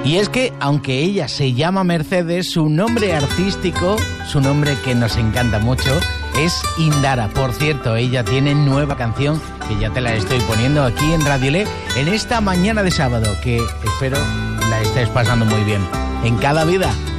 Y es que, aunque ella se llama Mercedes, su nombre artístico, su nombre que nos encanta mucho, es Indara. Por cierto, ella tiene nueva canción que ya te la estoy poniendo aquí en Radio Le en esta mañana de sábado, que espero la estés pasando muy bien. En cada vida